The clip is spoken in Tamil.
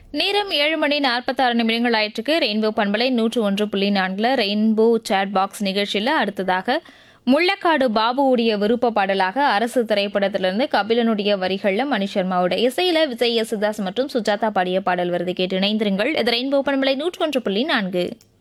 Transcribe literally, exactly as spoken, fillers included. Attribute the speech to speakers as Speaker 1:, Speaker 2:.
Speaker 1: நேரம் ஏழு மணி நாற்பத்தாறு நிமிடங்கள் ஆயிற்றுக்கு ரெயின்போ பண்பலை நூற்று ஒன்று புள்ளி நான்குல ரெயின்போ சேட் பாக்ஸ் நிகழ்ச்சியில் அடுத்ததாக முள்ளக்காடு பாபுவுடைய விருப்ப பாடலாக அரசு திரைப்படத்திலிருந்து கபிலனுடைய வரிகளில் மணி சர்மாவோட இசையில விஜய் யேசுதாஸ் மற்றும் சுஜாதா பாடிய பாடல் வருது கேட்டு இணைந்திருங்கள். இது ரெயின்போ பண்பலை நூற்று ஒன்று புள்ளி நான்கு.